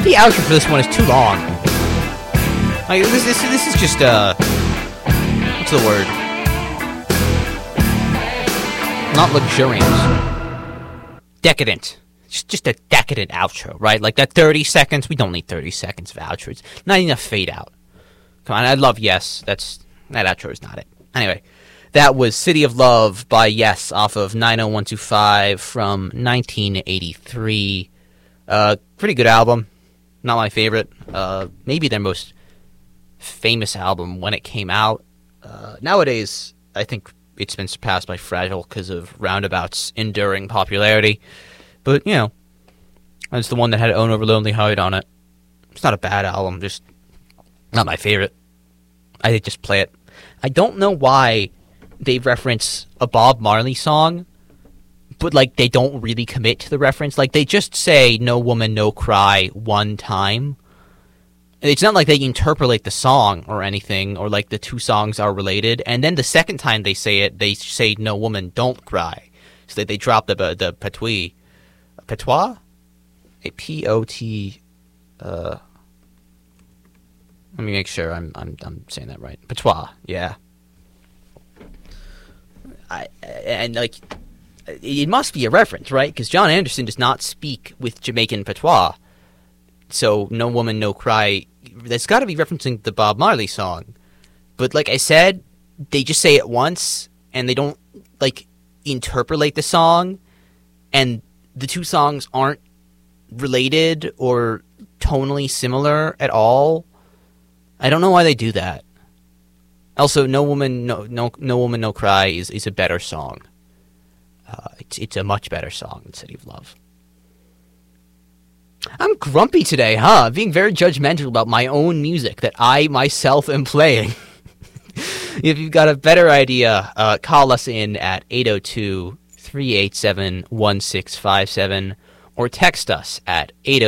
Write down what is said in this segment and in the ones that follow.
The outro for this one is too long. Like, this is just, what's the word? Not luxurious. Decadent. Just a decadent outro, right? Like that 30 seconds, we don't need 30 seconds of outro. It's not even a fade out. Come on, I love Yes. That outro is not it. Anyway, that was City of Love by Yes off of 90125 from 1983. Pretty good album. Not my favorite. Maybe their most famous album when it came out. Nowadays, I think it's been surpassed by Fragile because of Roundabout's enduring popularity. But, you know, it's the one that had Own Over Lonely Heart on it. It's not a bad album, just not my favorite. I just play it. I don't know why they reference a Bob Marley song, but, like, they don't really commit to the reference. Like, they just say No Woman, No Cry one time. It's not like they interpolate the song or anything, or, like, the two songs are related. And then the second time they say it, they say No Woman, Don't Cry. So that they drop the patois. Patois? A P-O-T... let me make sure I'm saying that right. Patois, yeah. It must be a reference, right? Because John Anderson does not speak with Jamaican patois. So, No Woman, No Cry, that's got to be referencing the Bob Marley song. But like I said, they just say it once, and they don't, like, interpolate the song, and the two songs aren't related or tonally similar at all. I don't know why they do that. Also, No Woman, No Cry is a better song. It's a much better song than City of Love. I'm grumpy today, huh? Being very judgmental about my own music that I myself am playing. If you've got a better idea, call us in at 802-387-1657 or text us at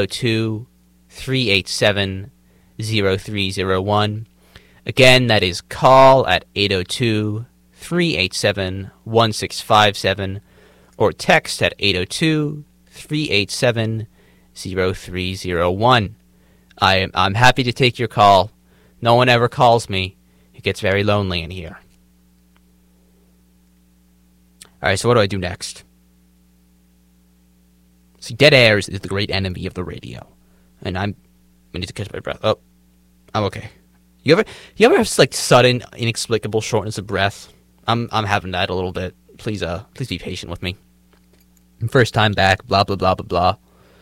802-387-0301. Again, that is call at 802-387-1657 or text at 802-387-0301. I'm happy to take your call. No one ever calls me. It gets very lonely in here. Alright, so what do I do next? See, dead air is the great enemy of the radio. And I need to catch my breath. Oh, I'm okay. You ever have like sudden, inexplicable shortness of breath? I'm having that a little bit. Please be patient with me. First time back, blah blah blah blah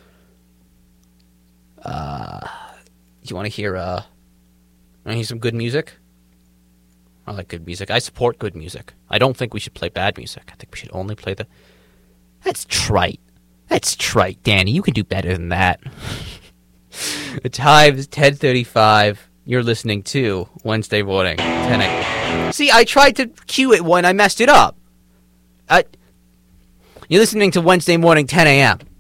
blah. You want to hear some good music? I like good music. I support good music. I don't think we should play bad music. I think we should only play the... That's trite. That's trite, Danny. You can do better than that. The time is 10:35. You're listening to Wednesday Morning, 10 a.m. See, I tried to cue it when I messed it up. You're listening to Wednesday Morning, 10 a.m.